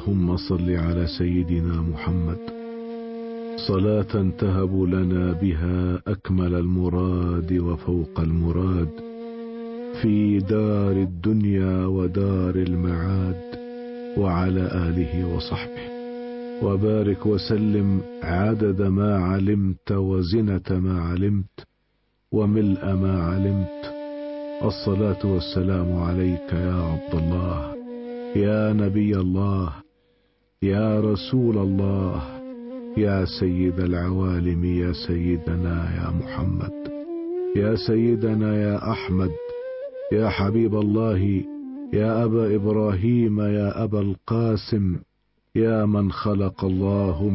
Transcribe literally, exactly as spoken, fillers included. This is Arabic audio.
اللهم صل على سيدنا محمد صلاة تهب لنا بها أكمل المراد وفوق المراد في دار الدنيا ودار المعاد، وعلى آله وصحبه، وبارك وسلم عدد ما علمت وزنة ما علمت وملء ما علمت. الصلاة والسلام عليك يا عبد الله، يا نبي الله، يا رسول الله، يا سيد العوالم، يا سيدنا يا محمد، يا سيدنا يا أحمد، يا حبيب الله، يا أبا إبراهيم، يا أبا القاسم، يا من خلق الله